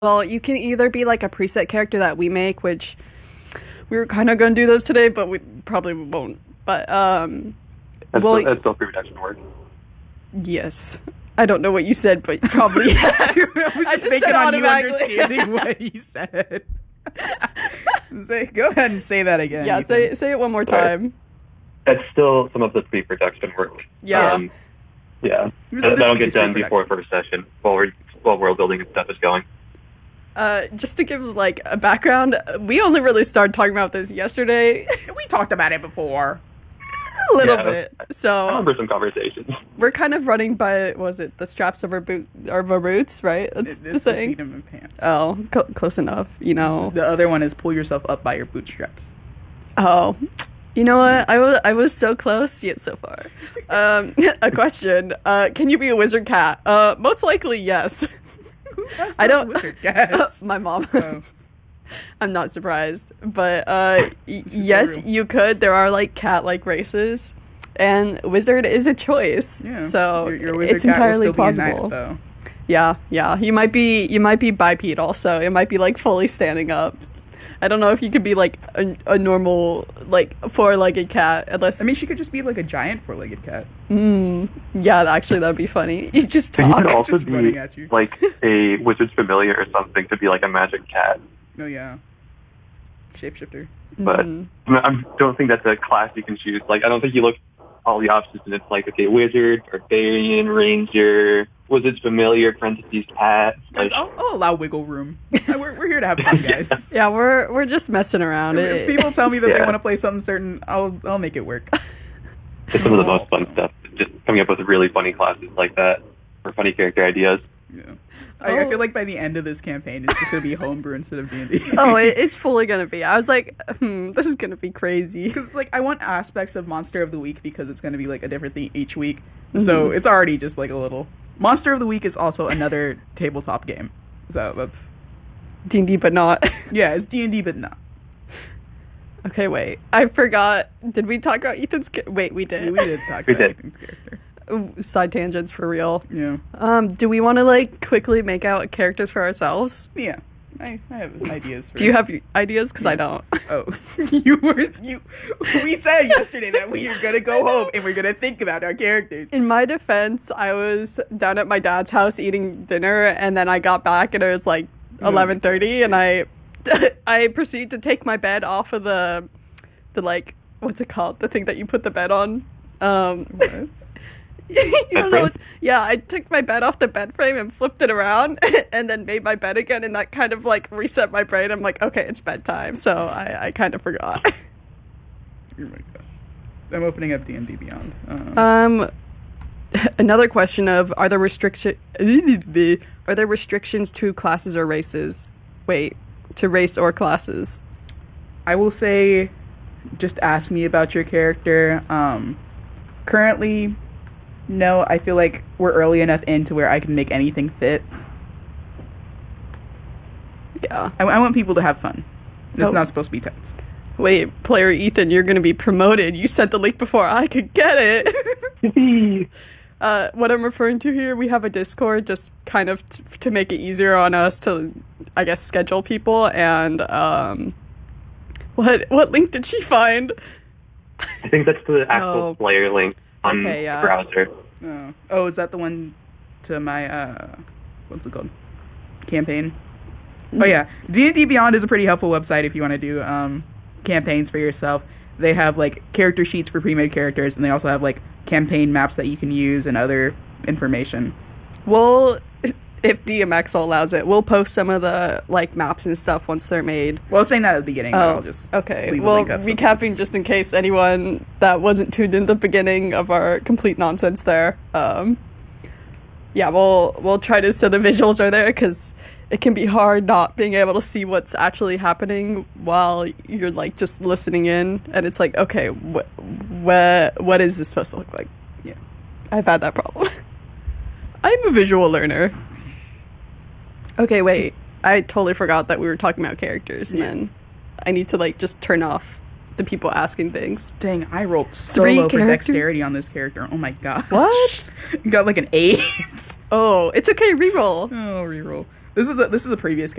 Well, you can either be like a preset character that we make, which we were kind of going to do those today, but we probably won't. But That's still pre-production work. yes. I don't know what you said, but probably yes. I was just making on you understanding what he said. Go ahead and say that again. Yeah, Ethan. say it one more time. That's still some of the pre-production work. Yes. Yeah. This That'll week get is done pre-production. before first session while world building and stuff is going. Just to give like a background, we only really started talking about this yesterday. We talked about it before. A little Yeah. bit. I So remember some conversations. we're kind of running by, was it the straps of our boots, right? That's It's the the saying. seat of my pants. Oh, close enough, you know. The other one is pull yourself up by your bootstraps. Oh, you know what? I was so close yet so far. A question. Can you be a wizard cat? Most likely yes. I don't. Wizard cats. My mom. Oh. I'm not surprised, but yes, real. you could. There are like cat-like races, and wizard is a choice. Yeah. So your wizard it's cat will entirely still be a knight, possible. though. Yeah. You might be bipedal, so it might be like fully standing up. I don't know if you could be like a normal like four-legged cat, unless I mean, she could just be like a giant four-legged cat. yeah, actually that'd be funny. You just So you talk. could also just running be at you. like a wizard's familiar or something to be like a magic cat. Oh yeah, shapeshifter. But I don't think that's a class you can choose. Like, I don't think you look all the options and it's like, okay, wizard, barbarian, ranger, wizard's familiar, parentheses, cat. Guys, Like, I'll allow wiggle room. We're here to have fun, guys. Yeah, we're just messing around. If people tell me that they Yeah. want to play something certain, I'll make it work. it's some of the most fun stuff. Just coming up with really funny classes like that or funny character ideas. Yeah. I feel like by the end of this campaign, it's just gonna be homebrew instead of D&D. Oh, it's fully gonna be. I was like, this is gonna be crazy. Because like I want aspects of Monster of the Week because it's gonna be like a different thing each week. So it's already just like a little. Monster of the Week is also another tabletop game. So that's D&D, but not. yeah, it's D&D but not. Okay, wait. I forgot. Did we talk about Ethan's? Wait, we We did. did talk We about did. Ethan's character. Ooh, side tangents for real. Yeah, Do we want to like quickly make out characters for ourselves? yeah. I have ideas. For Do you have ideas? Because I don't. Oh, we said yesterday that we are gonna go home and we're gonna think about our characters. In my defense, I was down at my dad's house eating dinner, and then I got back, and it was like 11:30, and I proceeded to take my bed off of the like, what's it called? The thing that you put the bed on. What? You don't know frame? what- yeah, I took my bed off the bed frame and flipped it around and then made my bed again, and that kind of like reset my brain. I'm like, okay, it's bedtime, so I kind of forgot. Oh my gosh. I'm opening up D&D Beyond. Another question of are there restrictions to classes or races? Wait, to race or classes? I will say, just ask me about your character. Currently, no. I feel like we're early enough into where I can make anything fit. Yeah. I want people to have fun. It's Oh. not supposed to be tense. Wait, player Ethan, you're gonna be promoted. You sent the link before I could get it. What I'm referring to here, we have a Discord just kind of to make it easier on us to, I guess, schedule people. And what link did she find? I think that's the actual Oh. player link on Okay, yeah. the browser. Oh, is that the one to my what's it called? Campaign. Oh yeah, D&D Beyond is a pretty helpful website if you want to do campaigns for yourself. They have like character sheets for pre-made characters, and they also have like campaign maps that you can use and other information. Well, if DMX allows it, we'll post some of the like maps and stuff once they're made. Well, I was saying that at the beginning, but Oh, I'll just okay. leave a Well, link up. recapping just in case anyone that wasn't tuned in the beginning of our complete nonsense there. Yeah, we'll try to so the visuals are there because it can be hard not being able to see what's actually happening while you're like just listening in, and it's like, okay, what is this supposed to look like? Yeah. I've had that problem. I'm a visual learner. Okay, wait. I totally forgot that we were talking about characters, and Yeah. then I need to like just turn off the people asking things. Dang, I rolled so Three low for characters? dexterity on this character. Oh my god. What? You got like an 8. Oh, it's okay. Reroll. Oh, reroll. This is a previous